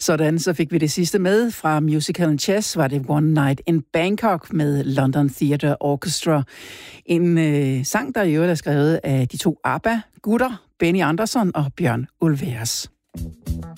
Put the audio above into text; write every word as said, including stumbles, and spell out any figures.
Sådan, så fik vi det sidste med. Fra Musical and Chess var det One Night in Bangkok med London Theatre Orchestra. En øh, sang, der i øvrigt er skrevet af de to ABBA-gutter, Benny Andersson og Bjørn Ulvaeus.